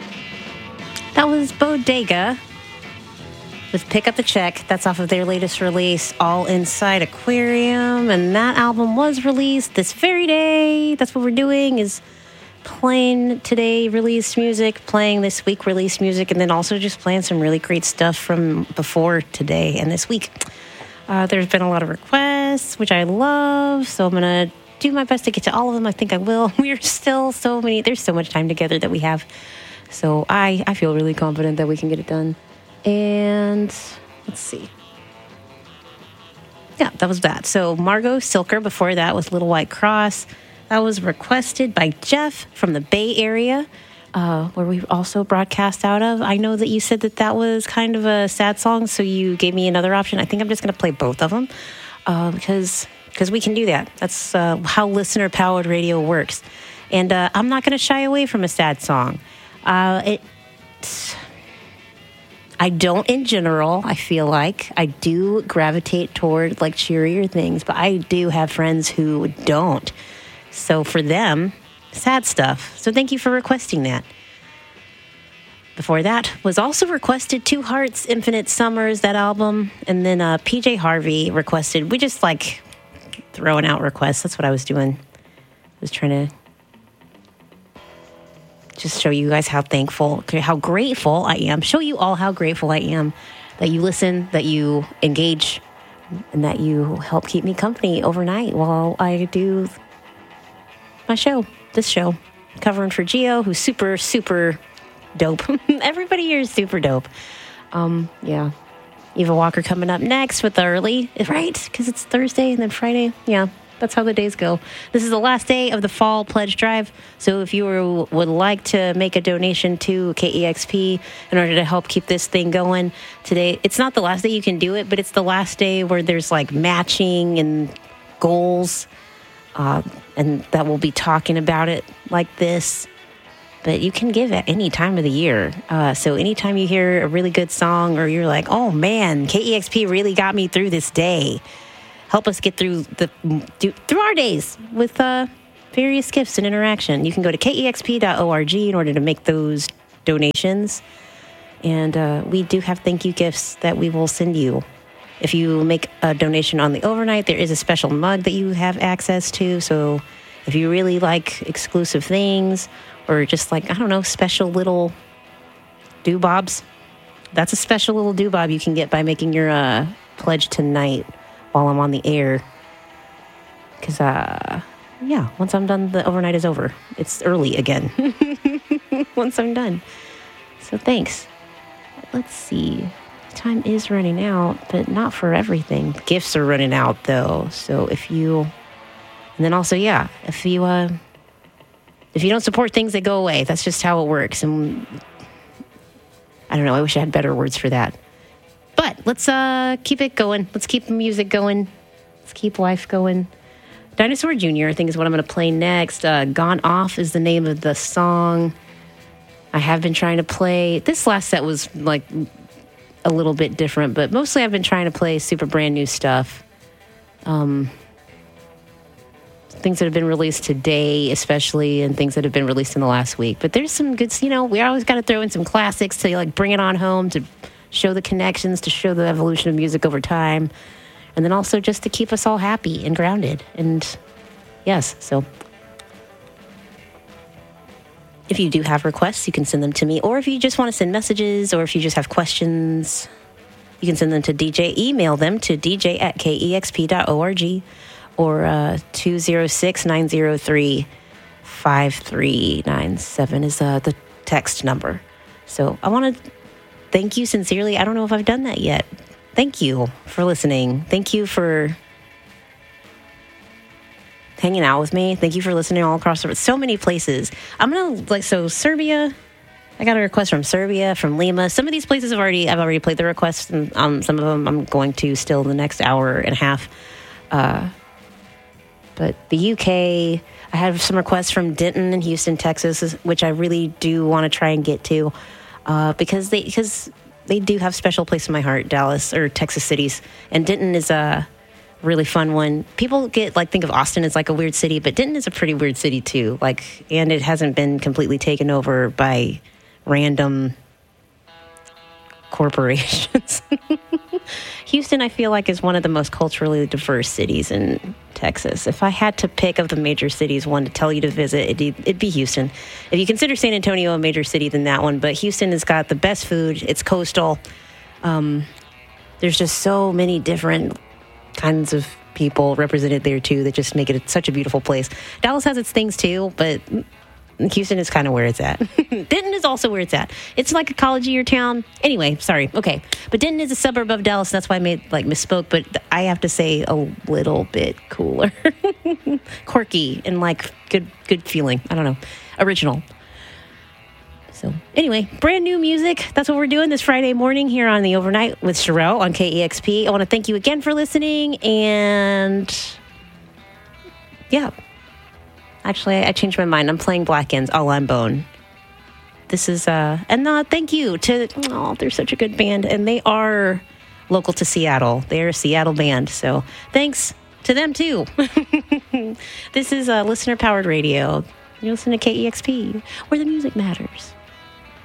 That was Bodega with Pick Up the Check. That's off of their latest release, All Inside Aquarium. And that album was released this very day. That's what we're doing, is playing today released music, playing this week released music, and then also just playing some really great stuff from before today and this week. There's been a lot of requests, which I love, so I'm going to do my best to get to all of them. I think I will. We're still there's so much time together that we have. So I feel really confident that we can get it done. And let's see. Yeah, that was that. So Margot Silker before that with Little White Cross. That was requested by Jeff from the Bay Area, where we also broadcast out of. I know that you said that was kind of a sad song, so you gave me another option. I think I'm just going to play both of them because we can do that. That's how listener-powered radio works. And I'm not going to shy away from a sad song. I don't in general. I feel like I do gravitate toward like cheerier things, but I do have friends who don't. So for them, sad stuff. So thank you for requesting that. Before that was also requested Two Hearts, Infinite Summers, that album. And then PJ Harvey requested, we just like throwing out requests. That's what I was doing. I was trying to just show you guys how grateful I am. Show you all how grateful I am that you listen, that you engage, and that you help keep me company overnight while I do this show, covering for Gio, who's super, super dope. Everybody here is super dope. Yeah. Eva Walker coming up next with the early, right? Because it's Thursday and then Friday. Yeah, that's how the days go. This is the last day of the Fall Pledge Drive. So if you would like to make a donation to KEXP in order to help keep this thing going today, it's not the last day you can do it, but it's the last day where there's like matching and goals. And that we'll be talking about it like this. But you can give at any time of the year. So anytime you hear a really good song or you're like, oh man, KEXP really got me through this day. Help us get through our days with various gifts and interaction. You can go to kexp.org in order to make those donations. And we do have thank you gifts that we will send you. If you make a donation on the overnight, there is a special mug that you have access to. So if you really like exclusive things or just like, I don't know, special little doobobs, that's a special little doobob you can get by making your pledge tonight while I'm on the air. Because, once I'm done, the overnight is over. It's early again once I'm done. So thanks. Let's see. Time is running out, but not for everything. Gifts are running out, though. So if you don't support things, they go away. That's just how it works. And I don't know. I wish I had better words for that. But let's keep it going. Let's keep the music going. Let's keep life going. Dinosaur Jr., I think, is what I'm going to play next. Gone Off is the name of the song. I have been trying to play. This last set was like a little bit different, but mostly I've been trying to play super brand new stuff. Things that have been released today, especially, and things that have been released in the last week. But there's some good, we always got to throw in some classics to like bring it on home, to show the connections, to show the evolution of music over time, and then also just to keep us all happy and grounded. And yes, so if you do have requests, you can send them to me. Or if you just want to send messages, or if you just have questions, you can send them to DJ. Email them to dj@kexp.org or 206-903-5397 is the text number. So I want to thank you sincerely. I don't know if I've done that yet. Thank you for listening. Thank you for hanging out with me. Thank you for listening all across so many places. I'm going to, Serbia, I got a request from Serbia, from Lima. Some of these places I've already played the requests, and some of them I'm going to still in the next hour and a half. But the UK, I have some requests from Denton and Houston, Texas, which I really do want to try and get to, because they do have a special place in my heart, Dallas or Texas cities. And Denton is a really fun one. People think of Austin as like a weird city, but Denton is a pretty weird city too. And it hasn't been completely taken over by random corporations. Houston, I feel like, is one of the most culturally diverse cities in Texas. If I had to pick of the major cities one to tell you to visit, it'd be Houston. If you consider San Antonio a major city, then that one. But Houston has got the best food. It's coastal. There's just so many different kinds of people represented there, too, that just make it such a beautiful place. Dallas has its things, too, but Houston is kind of where it's at. Denton is also where it's at. It's like a college year town. Anyway, sorry. Okay. But Denton is a suburb of Dallas. That's why I misspoke. But I have to say a little bit cooler. Quirky and good feeling. I don't know. Original. So anyway, brand new music. That's what we're doing this Friday morning here on the Overnight with Sherelle on KEXP. I want to thank you again for listening. And yeah. Actually, I changed my mind. I'm playing Black Ends, All I'm Bone. This is, thank you to, they're such a good band. And they are local to Seattle. They're a Seattle band. So thanks to them, too. This is Listener Powered Radio. You listen to KEXP, where the music matters.